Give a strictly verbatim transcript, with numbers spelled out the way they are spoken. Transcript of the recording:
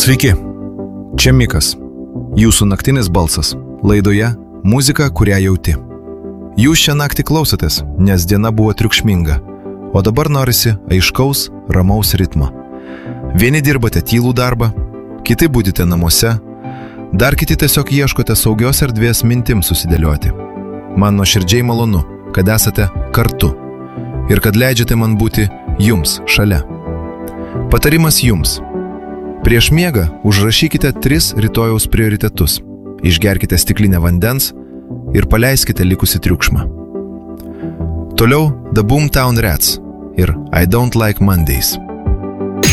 Sveiki, čia Mikas, jūsų naktinis balsas, laidoje Muzika, kurią jauti. Jūs šią naktį klausotės, nes diena buvo triukšminga, o dabar norisi aiškaus, ramaus ritmo. Vieni dirbate tylų darbą, kiti budite namuose, dar kiti tiesiog ieškote saugios erdvės mintims susidėlioti. Man nuoširdžiai malonu, kad esate kartu ir kad leidžiate man būti jums šalia. Patarimas jums. Prieš miegą užrašykite tris rytojaus prioritetus. Išgerkite stiklinę vandens ir paleiskite likusį triukšmą. Toliau The Boomtown Rats ir I Don't Like Mondays.